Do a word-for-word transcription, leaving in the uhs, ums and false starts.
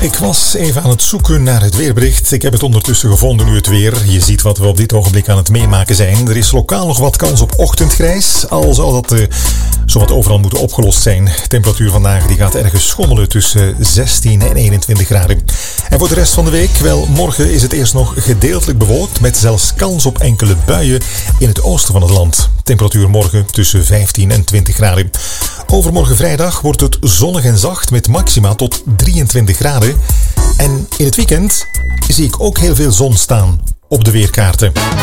Ik was even aan het zoeken naar het weerbericht. Ik heb het ondertussen gevonden nu het weer. Je ziet wat we op dit ogenblik aan het meemaken zijn. Er is lokaal nog wat kans op ochtendgrijs. Al zou dat uh, zowat overal moeten opgelost zijn. De temperatuur vandaag die gaat ergens schommelen tussen zestien en eenentwintig graden. En voor de rest van de week, wel, morgen is het eerst nog gedeeltelijk bewolkt. Met zelfs kans op enkele buien in het oosten van het land. Temperatuur morgen tussen vijftien en twintig graden. Overmorgen vrijdag wordt het zonnig en zacht met maxima tot drieëntwintig graden. En in het weekend zie ik ook heel veel zon staan op de weerkaarten.